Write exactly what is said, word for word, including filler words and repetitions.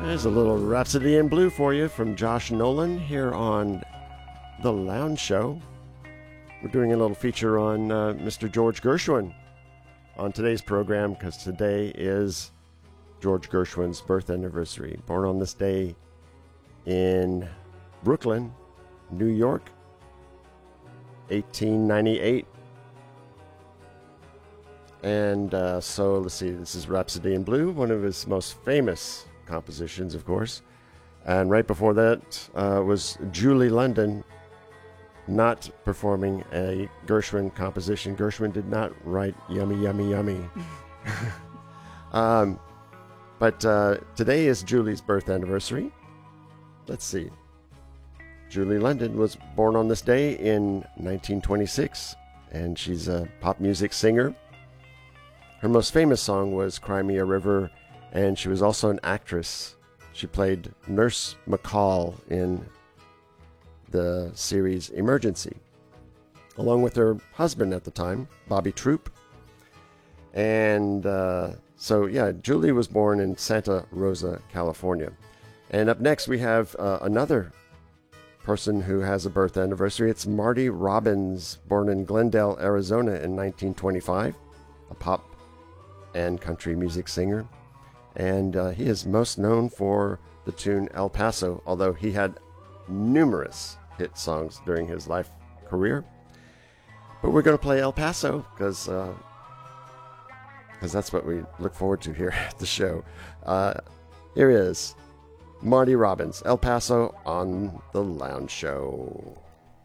There's a little Rhapsody in Blue for you from Josh Nolan here on The Lounge Show. We're doing a little feature on uh, Mister George Gershwin on today's program because today is George Gershwin's birth anniversary. Born on this day in Brooklyn, New York, eighteen ninety-eight. And uh, so, let's see, this is Rhapsody in Blue, one of his most famous compositions, of course. And right before that uh, was Julie London not performing a Gershwin composition. Gershwin did not write Yummy, Yummy, Yummy. um, but uh, today is Julie's birth anniversary. Let's see. Julie London was born on this day in nineteen twenty-six, and she's a pop music singer. Her most famous song was Cry Me a River, and she was also an actress. She played Nurse McCall in the series Emergency, along with her husband at the time, Bobby Troup. And uh, so, yeah, Julie was born in Santa Rosa, California. And up next, we have uh, another person who has a birth anniversary. It's Marty Robbins, born in Glendale, Arizona in nineteen twenty-five, a pop and country music singer. And uh, he is most known for the tune El Paso, although he had numerous hit songs during his life career. But we're going to play El Paso because uh, because that's what we look forward to here at the show. Uh, here is Marty Robbins, El Paso on The Lounge Show.